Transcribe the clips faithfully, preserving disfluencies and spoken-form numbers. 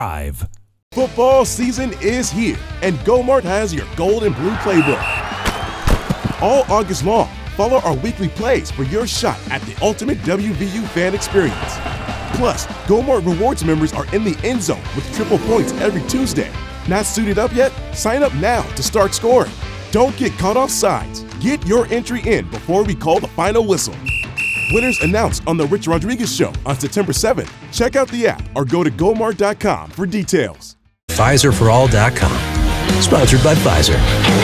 Five. Football season is here, and GoMart has your gold and blue playbook. All August long, follow our weekly plays for your shot at the ultimate W V U fan experience. Plus, GoMart Rewards members are in the end zone with triple points every Tuesday. Not suited up yet? Sign up now to start scoring. Don't get caught off sides. Get your entry in before we call the final whistle. Winners announced on The Rich Rodriguez Show on September seventh. Check out the app or go to gomart dot com for details. Pfizer for all dot com. Sponsored by Pfizer.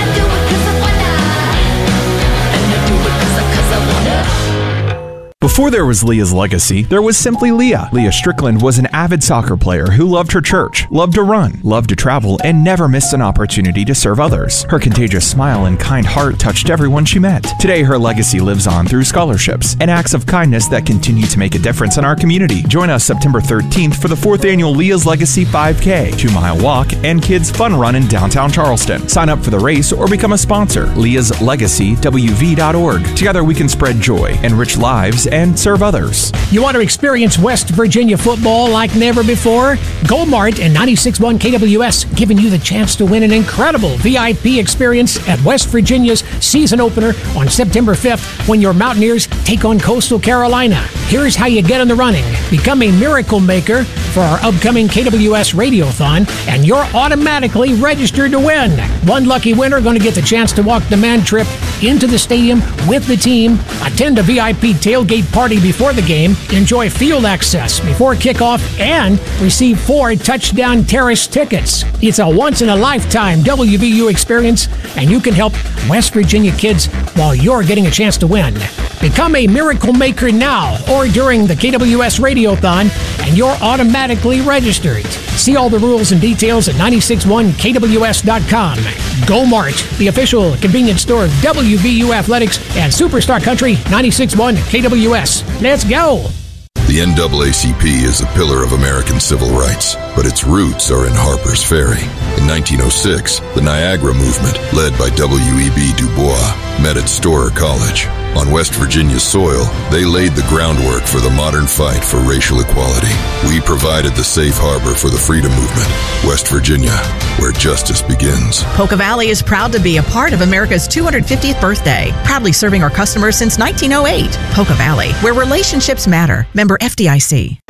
Before there was Leah's Legacy, there was simply Leah. Leah Strickland was an avid soccer player who loved her church, loved to run, loved to travel, and never missed an opportunity to serve others. Her contagious smile and kind heart touched everyone she met. Today, her legacy lives on through scholarships and acts of kindness that continue to make a difference in our community. Join us September thirteenth for the fourth annual Leah's Legacy five K, two-mile walk, and kids fun run in downtown Charleston. Sign up for the race or become a sponsor. Leah's Legacy W V dot org. Together we can spread joy, enrich lives, and serve others. You want to experience West Virginia football like never before? GoMart and ninety-six point one K W S giving you the chance to win an incredible V I P experience at West Virginia's season opener on September fifth when your Mountaineers take on Coastal Carolina. Here's how you get in the running. Become a miracle maker for our upcoming K W S Radiothon, and you're automatically registered to win. One lucky winner going to get the chance to walk the man trip into the stadium with the team, attend a V I P tailgate party before the game, enjoy field access before kickoff, and receive four touchdown terrace tickets. It's a once-in-a-lifetime W V U experience, and you can help West Virginia kids while you're getting a chance to win. Become a miracle maker now or during the K W S Radiothon, and you're automatically registered. See all the rules and details at ninety-six point one K W S dot com. GoMart, the official convenience store of W V U Athletics and Superstar Country ninety-six point one K W S. Let's go! The N double A C P is a pillar of American civil rights, but its roots are in Harper's Ferry. In nineteen oh six, the Niagara Movement, led by W E B Du Bois, met at Storer College. On West Virginia's soil, they laid the groundwork for the modern fight for racial equality. We provided the safe harbor for the freedom movement. West Virginia, where justice begins. Polka Valley is proud to be a part of America's two hundred fiftieth birthday, proudly serving our customers since nineteen oh eight. Polka Valley, where relationships matter. Member F D I C.